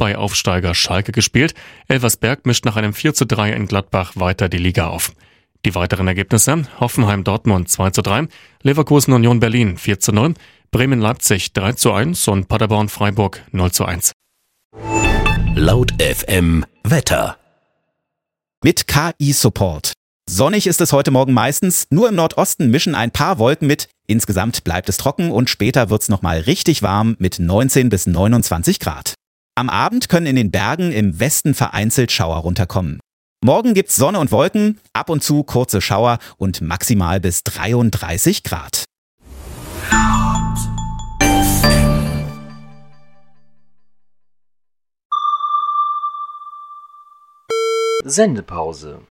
bei Aufsteiger Schalke gespielt. Elversberg mischt nach einem 4:3 in Gladbach weiter die Liga auf. Die weiteren Ergebnisse: Hoffenheim-Dortmund 2:3, Leverkusen-Union Berlin 4:0, Bremen-Leipzig 3:1 und Paderborn-Freiburg 0:1. Laut FM Wetter. Mit KI-Support. Sonnig ist es heute Morgen meistens, nur im Nordosten mischen ein paar Wolken mit. Insgesamt bleibt es trocken und später wird's nochmal richtig warm mit 19 bis 29 Grad. Am Abend können in den Bergen im Westen vereinzelt Schauer runterkommen. Morgen gibt's Sonne und Wolken, ab und zu kurze Schauer und maximal bis 33 Grad. Sendepause.